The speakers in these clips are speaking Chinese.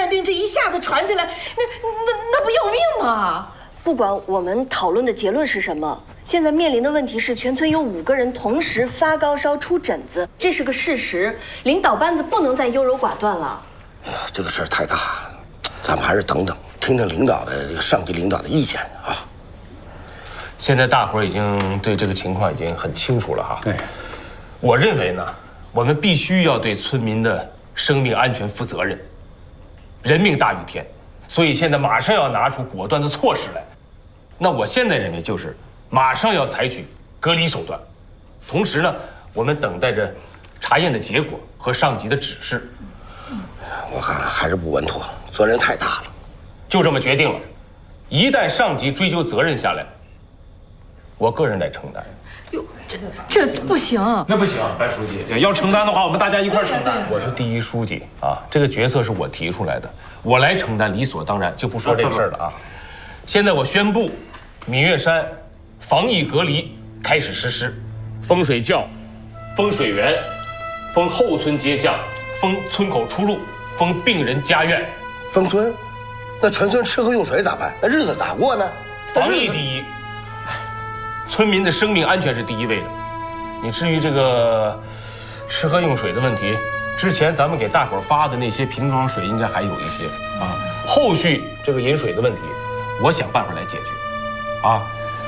病这一下子传起来，那不要命吗？ 不管我们讨论的结论是什么，现在面临的问题是全村有5个人同时发高烧、出疹子，这是个事实。领导班子不能再优柔寡断了。 哎呀，这个事儿太大，咱们还是等等，听听领导的这个上级领导的意见啊。 现在大伙儿已经对这个情况已经很清楚了哈。 对， 我认为呢，我们必须要对村民的生命安全负责任，人命大于天，所以现在马上要拿出果断的措施来。那我现在认为就是马上要采取隔离手段，同时呢，我们等待着查验的结果和上级的指示。 我看还是不稳妥，责任太大了。 就这么决定了，一旦上级追究责任下来，我个人来承担。 哟，这不行。 那不行，白书记，要承担的话，我们大家一块承担。 我是第一书记啊，这个角色是我提出来的，我来承担理所当然，就不说这事儿了啊。现在我宣布，闽岳山防疫隔离开始实施，封水窖、封水源、封后村街巷、封村口出入、封病人家院。 封村，那全村吃喝用水咋办？那日子咋过呢？ 防疫第一，村民的生命安全是第一位的。你至于这个吃喝用水的问题，之前咱们给大伙儿发的那些瓶装水应该还有一些啊。后续这个饮水的问题，我想办法来解决。啊，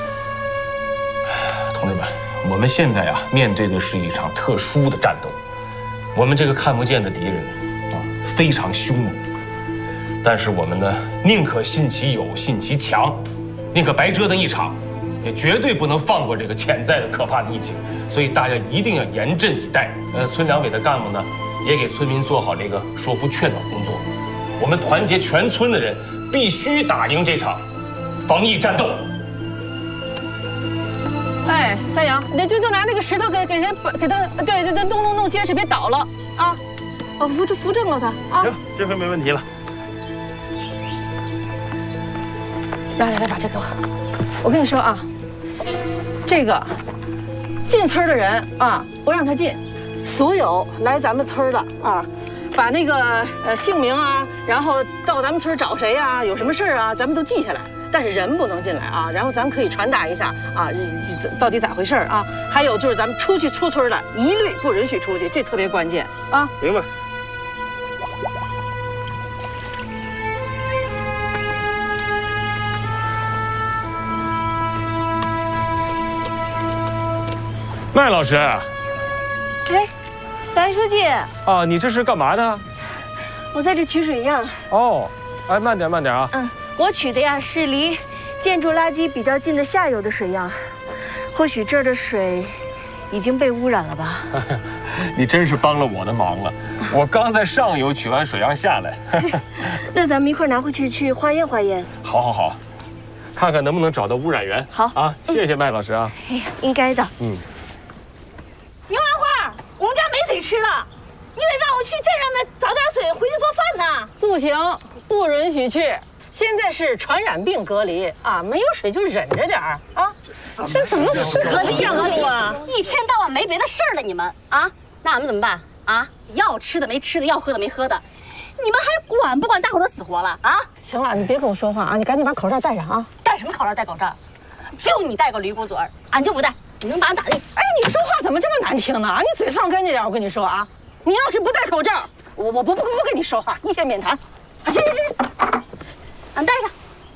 同志们，我们现在啊面对的是一场特殊的战斗，我们这个看不见的敌人啊非常凶猛，但是我们呢宁可信其有，信其强，宁可白折腾一场，也绝对不能放过这个潜在的可怕的疫情，所以大家一定要严阵以待。村两委的干部呢也给村民做好这个说服劝导工作，我们团结全村的人，必须打赢这场防疫战斗。 哎，三阳，你就拿那个石头给他，对，弄结实，别倒了啊！哦，扶正了他啊！ 行，这回没问题了。 来，把这给我。我跟你说啊，这个进村的人啊，不让他进。所有来咱们村的啊，把那个姓名啊，然后到咱们村找谁啊，有什么事啊，咱们都记下来。但是人不能进来啊，然后咱们可以传达一下啊，到底咋回事啊？还有就是咱们出村的，一律不允许出去，这特别关键啊。 明白。 麦老师， 哎，白书记啊，你这是干嘛呢？ 我在这取水样。 哦，哎，慢点啊。 嗯。我取的呀是离建筑垃圾比较近的下游的水样，或许这儿的水已经被污染了吧？ 你真是帮了我的忙了，我刚在上游取完水样下来。 那咱们一块拿回去化验化验。 好，看看能不能找到污染源。 好啊，谢谢麦老师啊。 哎呀，应该的。 牛兰花，我们家没水吃了，你得让我去镇上那找点水回去做饭呢。不行，不允许去。现在是传染病隔离啊，没有水就忍着点儿啊。这怎么隔离啊？一天到晚没别的事儿了，你们啊？那俺们怎么办啊？要吃的没吃的，要喝的没喝的，你们还管不管大伙的死活了啊？ 行了，你别跟我说话啊！你赶紧把口罩戴上啊！ 戴什么口罩？戴口罩？就你戴个驴骨嘴儿，俺就不戴。你能把俺咋地？ 哎，你说话怎么这么难听呢？你嘴放干净点，我跟你说啊！你要是不戴口罩，我不跟你说话，一切免谈。行。俺戴上，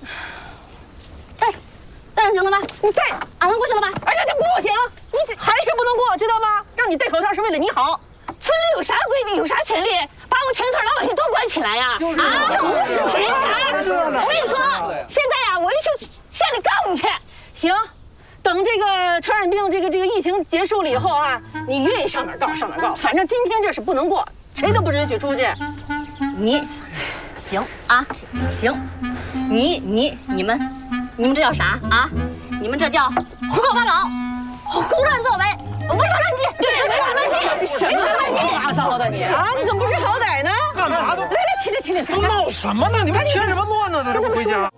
行了吧？你戴，俺能过去了吧？哎呀，这不行，你还是不能过，知道吗？让你戴口罩是为了你好。 村里有啥规定，有啥权利，把我们全村老百姓都关起来呀？凭啥？我跟你说，现在呀，我就去县里告你去。 行，等这个传染病这个疫情结束了以后啊，你愿意上哪儿告上哪儿告，反正今天这是不能过，谁都不允许出去。 你。行啊，行，你们这叫啥啊？你们这叫胡搞八搞，胡乱作为，违法乱纪。对，违法乱纪。 什么乱七八糟的你啊？你怎么不识好歹呢？ 干嘛都来，起来， 都闹什么呢？你们添什么乱呢？这不回家。